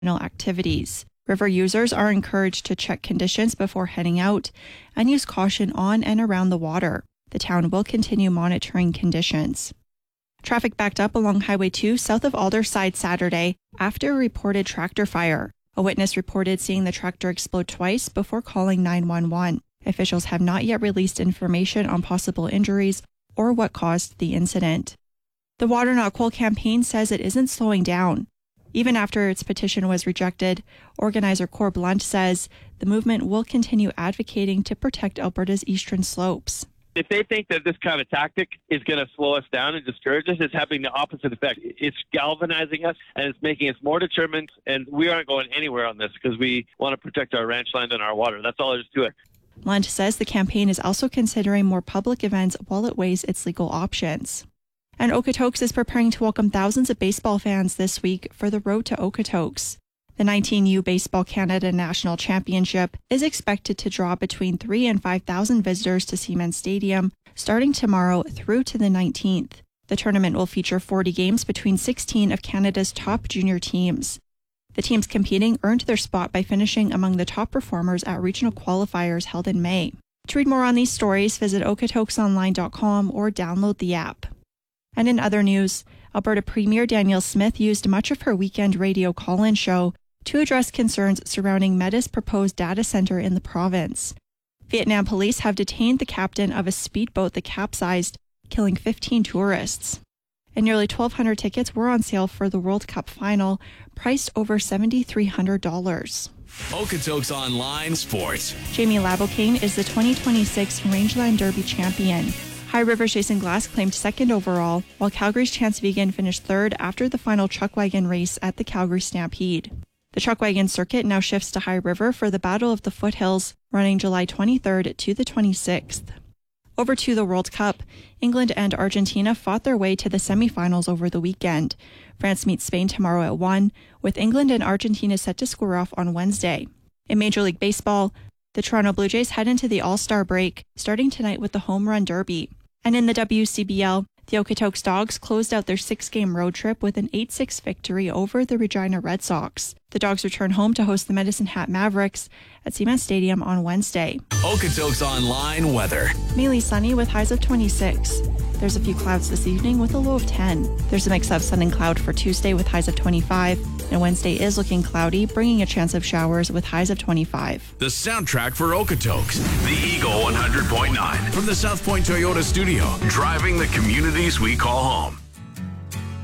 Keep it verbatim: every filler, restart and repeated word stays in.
activities. River users are encouraged to check conditions before heading out and use caution on and around the water. The town will continue monitoring conditions. Traffic backed up along Highway two south of Alderside Saturday after a reported tractor fire. A witness reported seeing the tractor explode twice before calling nine one one. Officials have not yet released information on possible injuries or what caused the incident. The Water Not Coal campaign says it isn't slowing down. Even after its petition was rejected, organizer Cor Blunt says the movement will continue advocating to protect Alberta's eastern slopes. If they think that this kind of tactic is going to slow us down and discourage us, it's having the opposite effect. It's galvanizing us and it's making us more determined, and we aren't going anywhere on this because we want to protect our ranch land and our water. That's all there is to it. Blunt says the campaign is also considering more public events while it weighs its legal options. And Okotoks is preparing to welcome thousands of baseball fans this week for the Road to Okotoks. The nineteen U Baseball Canada National Championship is expected to draw between three and five thousand visitors to Siemens Stadium starting tomorrow through to the nineteenth. The tournament will feature forty games between sixteen of Canada's top junior teams. The teams competing earned their spot by finishing among the top performers at regional qualifiers held in May. To read more on these stories, visit okotokes online dot com or download the app. And in other news, Alberta Premier Danielle Smith used much of her weekend radio call-in show to address concerns surrounding Meta's proposed data center in the province. Vietnam police have detained the captain of a speedboat that capsized, killing fifteen tourists. And nearly twelve hundred tickets were on sale for the World Cup final, priced over seven thousand three hundred dollars. Okotoks Online Sports. Jamie Labocane is the twenty twenty-six Rangeland Derby champion. High River's Jason Glass claimed second overall, while Calgary's Chance Vegan finished third after the final Chuckwagon race at the Calgary Stampede. The Chuckwagon circuit now shifts to High River for the Battle of the Foothills, running July twenty-third to the twenty-sixth. Over to the World Cup, England and Argentina fought their way to the semifinals over the weekend. France meets Spain tomorrow at one, with England and Argentina set to square off on Wednesday. In Major League Baseball, the Toronto Blue Jays head into the All-Star break, starting tonight with the Home Run Derby. And in the W C B L, the Okotoks Dogs closed out their six-game road trip with an eight six victory over the Regina Red Sox. The Dogs return home to host the Medicine Hat Mavericks at Siemens Stadium on Wednesday. Okotoks Online weather. Mainly sunny with highs of twenty-six. There's a few clouds this evening with a low of ten. There's a mix of sun and cloud for Tuesday with highs of twenty-five. And Wednesday is looking cloudy, bringing a chance of showers with highs of twenty-five. The soundtrack for Okotoks. The Eagle one hundred point nine. From the South Point Toyota studio. Driving the communities we call home.